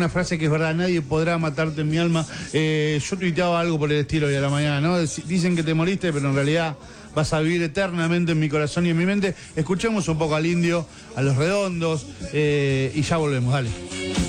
una frase que es verdad, nadie podrá matarte en mi alma. Yo tuiteaba algo por el estilo hoy a la mañana, ¿no? Dicen que te moriste, pero en realidad vas a vivir eternamente en mi corazón y en mi mente. Escuchemos un poco al Indio, a Los Redondos, y ya volvemos, dale.